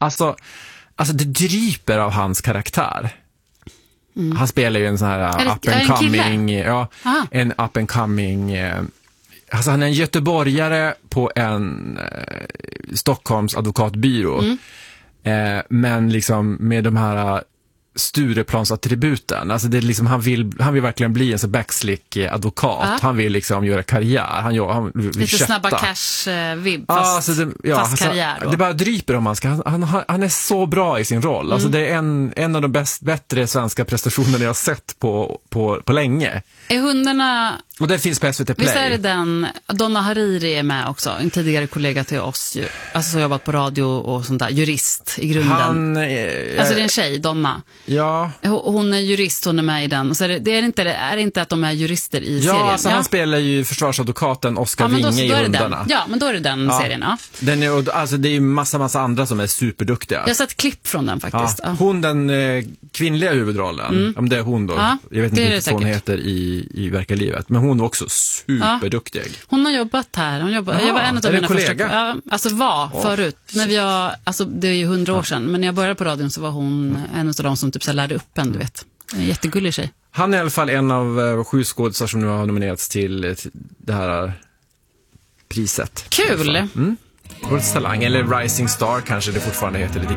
Alltså det dryper av hans karaktär. Han spelar ju en sån här up and coming, en up and coming. Alltså han är en göteborgare på en Stockholms advokatbyrå. Men liksom med de här Stureplansattributen. Alltså det är liksom, han vill verkligen bli en så backslick advokat. Han vill liksom göra karriär. Han vill lite kötta. Snabba cash-vibb fast karriär då. Det bara dryper om han är så bra i sin roll. Alltså det är en av de bättre svenska prestationerna jag har sett på länge. Är hundarna... Och det finns på SVT Play. Visst är det den, Donna Hariri är med också, en tidigare kollega till oss ju. Alltså som jobbat på radio och sånt där, jurist i grunden. Alltså det är en tjej, Donna. Ja. Hon är jurist, hon är med i den. Och så är det inte att de är jurister i serien? Alltså han spelar ju försvarsadvokaten Oscar Winge i Hundarna. Ja, men då är det den serien, ja. Den är, alltså det är ju massa andra som är superduktiga. Jag har sett klipp från den faktiskt. Ja. Hon, den kvinnliga huvudrollen, om det är hon då. Ja, jag vet inte vilken hon heter i verkliga livet. Men hon var också superduktig. Hon har jobbat här. Jag var en av mina första... förut. När det är ju 100 år sedan. Men när jag började på radion så var hon en av de som typ så lärde upp en, du vet. En jättegullig tjej. Han är i alla fall en av 7 skådespelare som nu har nominerats till det här priset. Kul! Årets talang, eller Rising Star kanske det fortfarande heter lite